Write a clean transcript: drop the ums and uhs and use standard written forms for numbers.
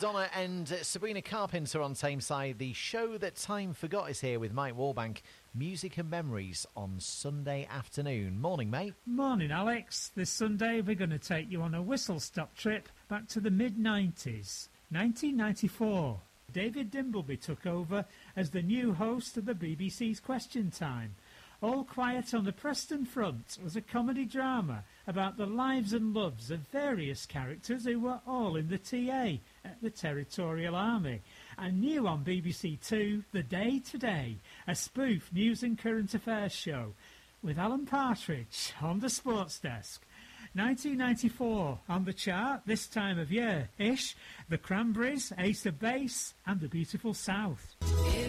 Madonna and Sabrina Carpenter on Tameside. The show that time forgot is here with Mike Warbank. Music and Memories on Sunday afternoon. Morning, mate. Morning, Alex. This Sunday we're going to take you on a whistle-stop trip back to the mid-90s. 1994. David Dimbleby took over as the new host of the BBC's Question Time. All Quiet on the Preston Front was a comedy drama about the lives and loves of various characters who were all in the TA at the Territorial Army. And new on BBC Two, The Day Today, a spoof news and current affairs show with Alan Partridge on the sports desk. 1994 on the chart this time of year-ish, The Cranberries, Ace of Base and The Beautiful South.